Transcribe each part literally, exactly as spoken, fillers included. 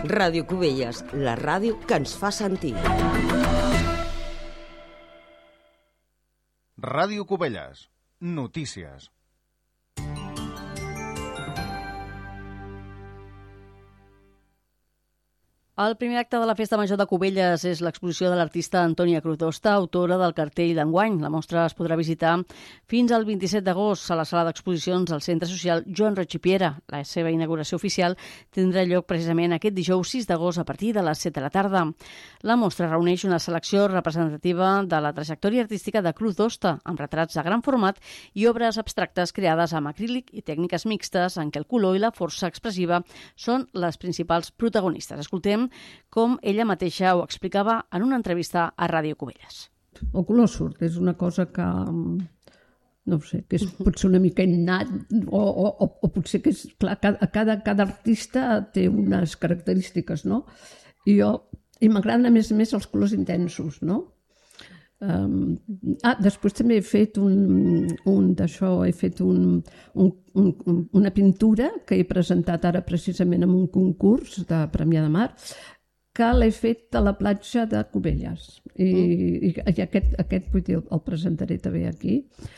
Ràdio Cubelles, la ràdio que ens fa sentir. Ràdio Cubelles, notícies. El primer acte de la Festa Major de Cubelles és l'exposició de l'artista Antònia Crutosta, autora del cartell d'enguany. La mostra es podrà visitar fins al vint-i-set d'agost a la sala d'exposicions del Centre Social Joan Roig i Piera. La seva inauguració oficial tindrà lloc precisament aquest dijous sis d'agost a partir de les set de la tarda. La mostra reuneix una selecció representativa de la trajectòria artística de Crutosta, amb retrats de gran format i obres abstractes creades amb acrílic i tècniques mixtes en què el color i la força expressiva són les principals protagonistes. Escoltem com ella mateixa ho explicava en una entrevista a Ràdio Cubelles. El color surt, és una cosa que, no sé, que és potser una mica innat, o, o, o potser que és, clar, cada, cada, cada artista té unes característiques, no? I jo, i m'agraden a més a més els colors intensos, no? Um, ah, després també he fet un, un d'això, he fet un, un, un, una pintura que he presentat ara precisament en un concurs de Premià de Mar, que l'he fet a la platja de Cubelles i, mm. i, i aquest, aquest vull dir, el presentaré també aquí.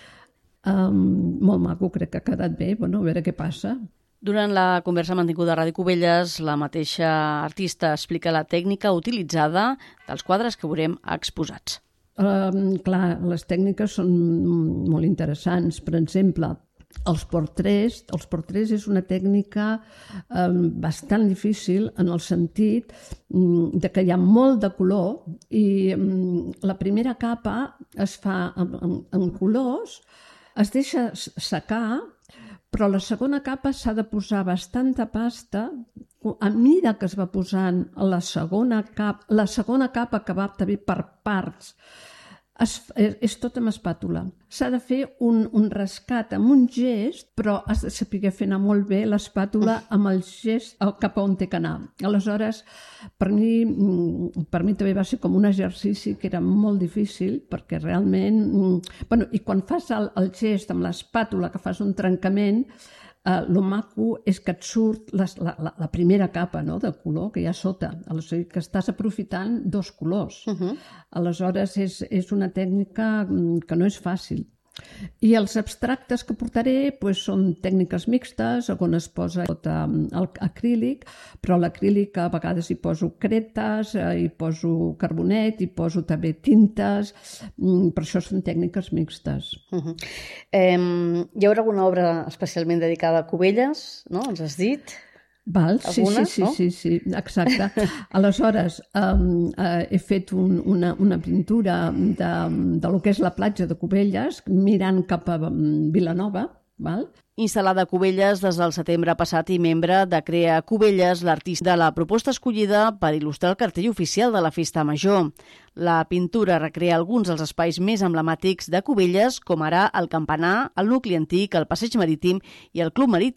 Um, molt maco, crec que ha quedat bé, bueno, a veure què passa. Durant la conversa mantinguda a Ràdio Cubelles, la mateixa artista explica la tècnica utilitzada dels quadres que veurem exposats. Uh, clar, les tècniques són molt interessants. Per exemple, els portrets, els portrets és una tècnica um, bastant difícil en el sentit um, de que hi ha molt de color i um, la primera capa es fa en, en, en colors, es deixa secar, però la segona capa s'ha de posar bastanta pasta. A mesura que es va posant la segona capa, la segona capa que va també per parts, es, és, és tot amb espàtula. S'ha de fer un, un rescat amb un gest, però has de saber fer anar molt bé l'espàtula amb el gest cap on té que anar. Aleshores, per mi, per mi també va ser com un exercici que era molt difícil, perquè realment... Bueno, i quan fas el, el gest amb l'espàtula, que fas un trencament, Uh, lo maco és que et surt les, la, la, la primera capa, no?, de color que hi ha sota. Aleshores, que estàs aprofitant dos colors. Uh-huh. Aleshores, és, és una tècnica que no és fàcil. I els abstractes que portaré pues, són tècniques mixtes, on es posa tot el acrílic, però l'acrílic a vegades hi poso cretes, hi poso carbonet, hi poso també tintes, per això són tècniques mixtes. Uh-huh. eh, hi haurà alguna obra especialment dedicada a Cubelles, no? Ens has dit? Val, sí, Algunes, sí, sí, no? sí, sí, exacte. Aleshores, um, uh, he fet un, una, una pintura de, de lo que és la platja de Cubelles, mirant cap a um, Vilanova, val? Instal·lada a Cubelles des del setembre passat i membre de Crea Cubelles, l'artista de la proposta escollida per il·lustrar el cartell oficial de la Festa Major. La pintura recrea alguns dels espais més emblemàtics de Cubelles, com ara el campanar, el nucli antic, el passeig marítim i el club marítim